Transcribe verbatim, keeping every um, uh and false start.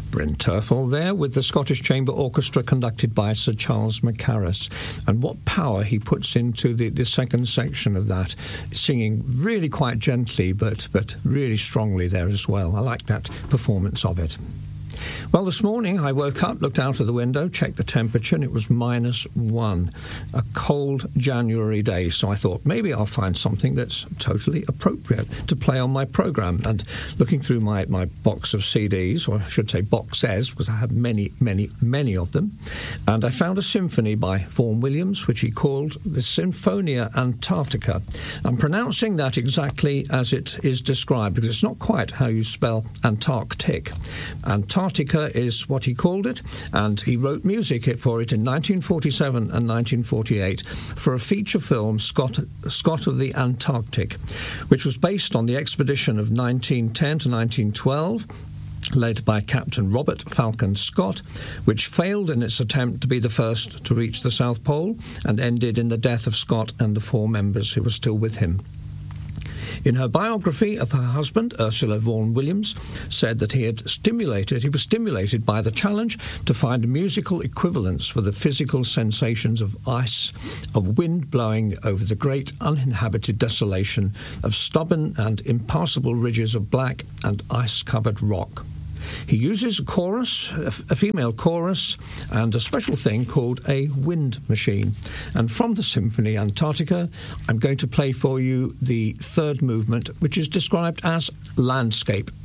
Bryn Terfel there with the Scottish Chamber Orchestra conducted by Sir Charles Mackerras. And what power he puts into the, the second section of that, singing really quite gently but, but really strongly there as well. I like that performance of it. Well, this morning I woke up, looked out of the window, checked the temperature, and it was minus one. A cold January day, so I thought maybe I'll find something that's totally appropriate to play on my programme. And looking through my, my box of C Ds, or I should say boxes, because I have many, many, many of them, and I found a symphony by Vaughan Williams, which he called the Sinfonia Antarctica. I'm pronouncing that exactly as it is described, because it's not quite how you spell Antarctic. Antarctica is what he called it, and he wrote music for it in nineteen forty-seven and nineteen forty-eight for a feature film, Scott, Scott of the Antarctic, which was based on the expedition of nineteen ten to nineteen twelve, led by Captain Robert Falcon Scott, which failed in its attempt to be the first to reach the South Pole and ended in the death of Scott and the four members who were still with him. In her biography of her husband, Ursula Vaughan Williams said that he had stimulated, he was stimulated by the challenge to find musical equivalents for the physical sensations of ice, of wind blowing over the great uninhabited desolation of stubborn and impassable ridges of black and ice-covered rock. He uses a chorus, a female chorus, and a special thing called a wind machine. And from the Symphony Antarctica, I'm going to play for you the third movement, which is described as landscape.